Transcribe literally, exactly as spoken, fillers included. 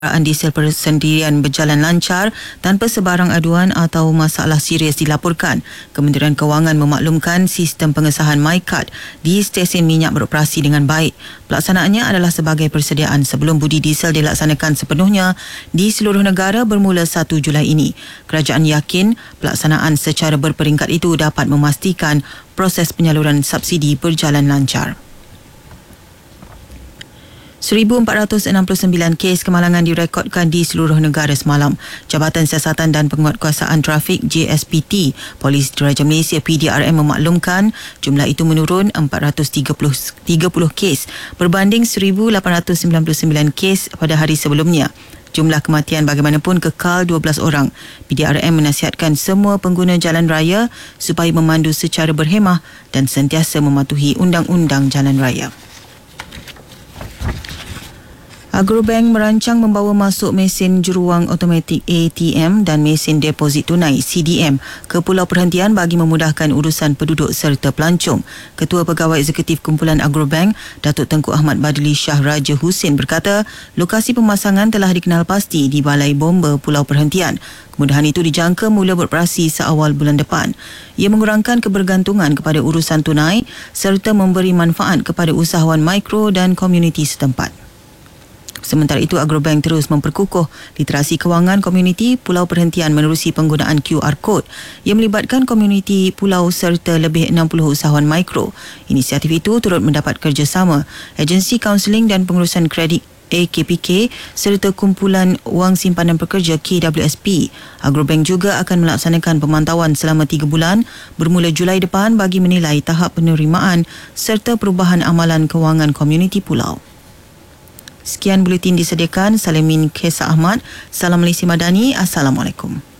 diesel persendirian berjalan lancar tanpa sebarang aduan atau masalah serius dilaporkan. Kementerian Kewangan memaklumkan sistem pengesahan MyCard di stesen minyak beroperasi dengan baik. Pelaksanaannya adalah sebagai persediaan sebelum budi diesel dilaksanakan sepenuhnya di seluruh negara bermula satu Julai ini. Kerajaan yakin pelaksanaan secara berperingkat itu dapat memastikan proses penyaluran subsidi berjalan lancar. seribu empat ratus enam puluh sembilan kes kemalangan direkodkan di seluruh negara semalam. Jabatan Siasatan dan Penguatkuasaan Trafik J S P T, Polis Diraja Malaysia P D R M memaklumkan jumlah itu menurun empat ratus tiga puluh kes berbanding seribu lapan ratus sembilan puluh sembilan kes pada hari sebelumnya. Jumlah kematian bagaimanapun kekal dua belas orang. P D R M menasihatkan semua pengguna jalan raya supaya memandu secara berhemah dan sentiasa mematuhi undang-undang jalan raya. Agrobank merancang membawa masuk mesin juruwang automatik A T M dan mesin deposit tunai C D M ke pulau perhentian bagi memudahkan urusan penduduk serta pelancong. Ketua Pegawai Eksekutif Kumpulan Agrobank, Datuk Tengku Ahmad Badli Shah Raja Husin berkata, lokasi pemasangan telah dikenal pasti di Balai Bomba Pulau Perhentian. Kemudahan itu dijangka mula beroperasi seawal bulan depan. Ia mengurangkan kebergantungan kepada urusan tunai serta memberi manfaat kepada usahawan mikro dan komuniti setempat. Sementara itu, Agrobank terus memperkukuh literasi kewangan komuniti Pulau Perhentian menerusi penggunaan Q R Code yang melibatkan komuniti pulau serta lebih enam puluh usahawan mikro. Inisiatif itu turut mendapat kerjasama Agensi Kaunseling dan Pengurusan Kredit A K P K serta Kumpulan Wang Simpanan Pekerja K W S P. Agrobank juga akan melaksanakan pemantauan selama tiga bulan bermula Julai depan bagi menilai tahap penerimaan serta perubahan amalan kewangan komuniti pulau. Sekian buletin disediakan Salimin Kesa Ahmad. Salam Malaysia Madani. Assalamualaikum.